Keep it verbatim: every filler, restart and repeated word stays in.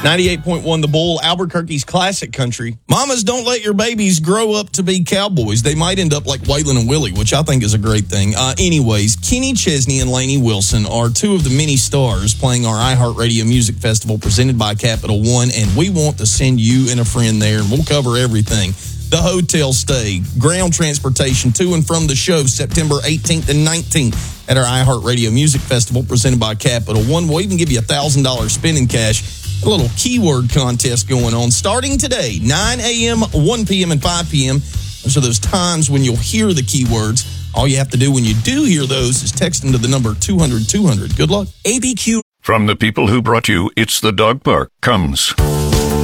ninety-eight point one The Bull, Albuquerque's classic country. Mamas, don't let your babies grow up to be cowboys. They might end up like Waylon and Willie, which I think is a great thing. Uh, anyways, Kenny Chesney and Lainey Wilson are two of the many stars playing our iHeartRadio Music Festival presented by Capital One, and we want to send you and a friend there, and we'll cover everything. The hotel stay, ground transportation to and from the show September eighteenth and nineteenth at our iHeartRadio Music Festival presented by Capital One. We'll even give you a one thousand dollars spending cash. A little keyword contest going on starting today, nine a.m., one p.m., and five p.m. Those are those times when you'll hear the keywords. All you have to do when you do hear those is text them to the number two hundred two hundred. Good luck. A B Q. From the people who brought you It's the Dog Park comes